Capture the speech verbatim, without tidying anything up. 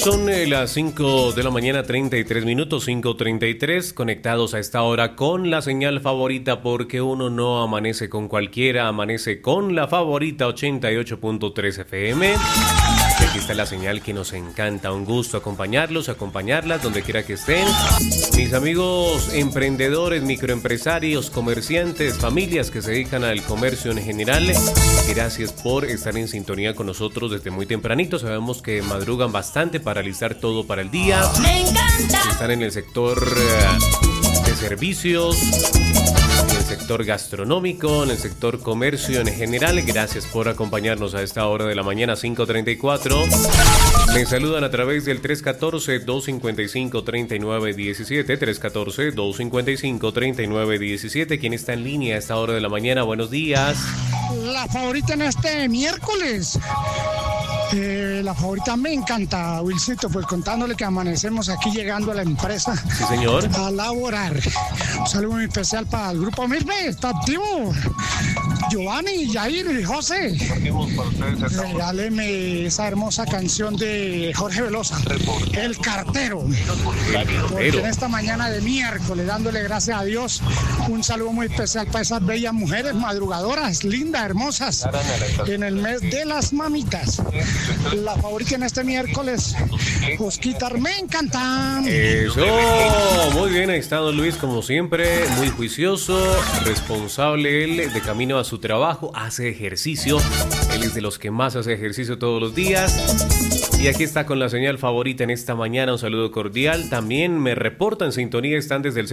Son eh, las cinco de la mañana, treinta y tres minutos, cinco treinta y tres, conectados a esta hora con la señal favorita, porque uno no amanece con cualquiera, amanece con la favorita ochenta y ocho punto tres F M. Y aquí está la señal que nos encanta, un gusto acompañarlos, acompañarlas donde quiera que estén. Mis amigos emprendedores, microempresarios, comerciantes, familias que se dedican al comercio en general, gracias por estar en sintonía con nosotros desde muy tempranito. Sabemos que madrugan bastante para alistar todo para el día. Me encanta. Están en el sector eh, de servicios, en el sector gastronómico, en el sector comercio en general. Gracias por acompañarnos a esta hora de la mañana, cinco treinta y cuatro. Me saludan a través del tres uno cuatro, dos cinco cinco, tres nueve uno siete, tres uno cuatro, dos cinco cinco, tres nueve uno siete. ¿Quién está en línea a esta hora de la mañana? Buenos días. La favorita en este miércoles. Eh, la favorita me encanta, Wilcito, pues contándole que amanecemos aquí llegando a la empresa. Sí, señor. A laborar. Un saludo muy especial para el grupo Mirbe, está activo. Giovanni, Yair y José. Regáleme esa hermosa canción de Jorge Velosa, El Cartero. Porque en esta mañana de miércoles, dándole gracias a Dios, un saludo muy especial para esas bellas mujeres madrugadoras, lindas, hermosas, en el mes de las mamitas. La favorita en este miércoles, Osquita, me encanta. Eso, muy bien, ahí está don Luis, como siempre, muy juicioso, responsable él, de camino a su trabajo, hace ejercicio, él es de los que más hace ejercicio todos los días. Y aquí está con la señal favorita en esta mañana, un saludo cordial. También me reportan sintonía, están desde el